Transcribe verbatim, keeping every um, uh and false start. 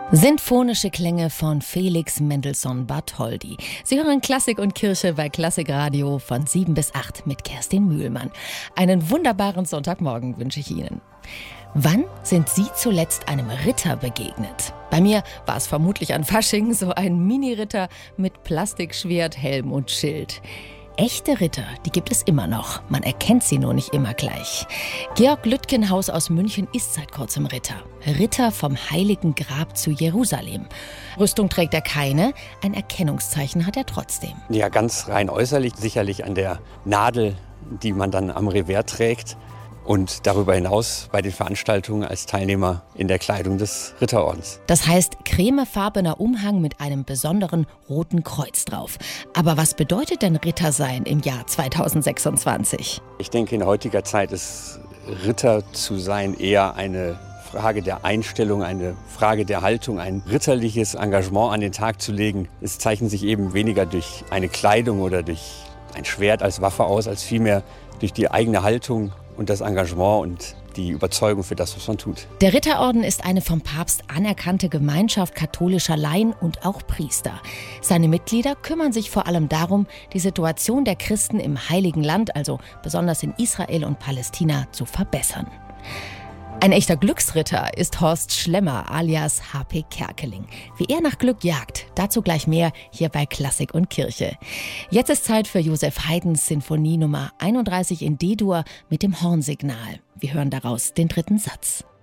Sinfonische Klänge von Felix Mendelssohn Bartholdy. Sie hören Klassik und Kirche bei Klassikradio von sieben bis acht mit Kerstin Mühlmann. Einen wunderbaren Sonntagmorgen wünsche ich Ihnen. Wann sind Sie zuletzt einem Ritter begegnet? Bei mir war es vermutlich an Fasching, so ein Mini-Ritter mit Plastikschwert, Helm und Schild. Echte Ritter, die gibt es immer noch. Man erkennt sie nur nicht immer gleich. Georg Lütkenhaus aus München ist seit kurzem Ritter. Ritter vom Heiligen Grab zu Jerusalem. Rüstung trägt er keine, ein Erkennungszeichen hat er trotzdem. Ja, ganz rein äußerlich, sicherlich an der Nadel, die man dann am Revers trägt. Und darüber hinaus bei den Veranstaltungen als Teilnehmer in der Kleidung des Ritterordens. Das heißt cremefarbener Umhang mit einem besonderen roten Kreuz drauf. Aber was bedeutet denn Ritter sein im Jahr zweitausendsechsundzwanzig? Ich denke, in heutiger Zeit ist Ritter zu sein eher eine Frage der Einstellung, eine Frage der Haltung, ein ritterliches Engagement an den Tag zu legen. Es zeichnet sich eben weniger durch eine Kleidung oder durch ein Schwert als Waffe aus, als vielmehr durch die eigene Haltung und das Engagement und die Überzeugung für das, was man tut. Der Ritterorden ist eine vom Papst anerkannte Gemeinschaft katholischer Laien und auch Priester. Seine Mitglieder kümmern sich vor allem darum, die Situation der Christen im Heiligen Land, also besonders in Israel und Palästina, zu verbessern. Ein echter Glücksritter ist Horst Schlemmer alias H P Kerkeling. Wie er nach Glück jagt, dazu gleich mehr hier bei Klassik und Kirche. Jetzt ist Zeit für Joseph Haydns Sinfonie Nummer einunddreißig in D-Dur mit dem Hornsignal. Wir hören daraus den dritten Satz.